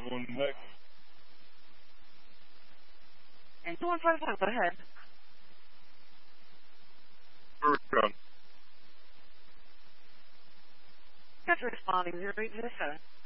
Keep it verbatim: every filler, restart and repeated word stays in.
one next. And two one five one, go ahead. First round. That's responding zero eight zero seven.